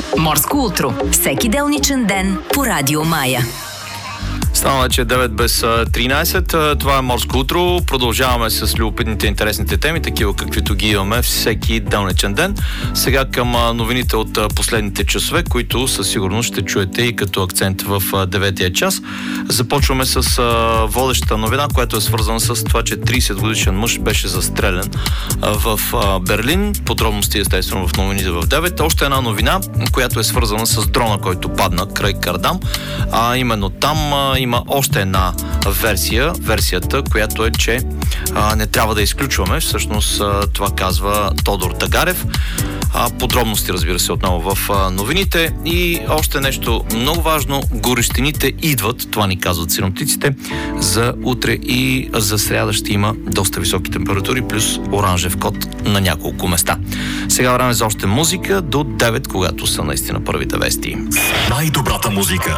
Морско утро. Всеки делничен ден по Радио Мая. Стана вече 9 без 13. Това е Морско утро. Продължаваме с любопитните и интересните теми, такива каквито ги имаме всеки делничен ден. Сега към новините от последните часове, които със сигурност ще чуете и като акцент в 9-я час. Започваме с водещата новина, която е свързана с това, че 30-годишен мъж беше застрелен в Берлин. Подробности естествено в новините в 9. Още една новина, която е свързана с дрона, който падна край Кардам. Именно там има още една версията, която е, че не трябва да изключваме. Всъщност това казва Тодор Тагарев. Подробности, разбира се, отново в новините. И още нещо много важно. Горещините идват, това ни казват синоптиците, за утре и за сряда ще има доста високи температури, плюс оранжев код на няколко места. Сега време за още музика до 9, когато са наистина първите вести. Най-добрата музика.